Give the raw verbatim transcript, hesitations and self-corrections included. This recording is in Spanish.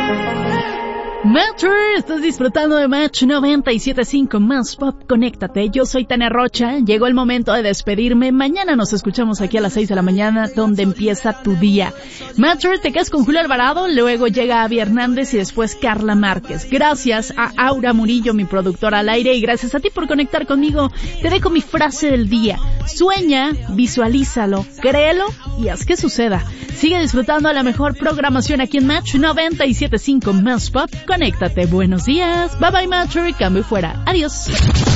Matcher, estás disfrutando de Match noventa y siete punto cinco Más Pop, conéctate. Yo soy Tania Rocha, llegó el momento de despedirme. Mañana nos escuchamos aquí a las seis de la mañana, donde empieza tu día. Matcher, te quedas con Julio Alvarado, luego llega Avi Hernández y después Carla Márquez. Gracias a Aura Murillo, mi productora al aire, y gracias a ti por conectar conmigo. Te dejo mi frase del día: sueña, visualízalo, créelo y haz que suceda. Sigue disfrutando de la mejor programación aquí en Match noventa y siete punto cinco Más Pop. Conéctate. Buenos días. Bye bye, Matcher. Cambio fuera. Adiós.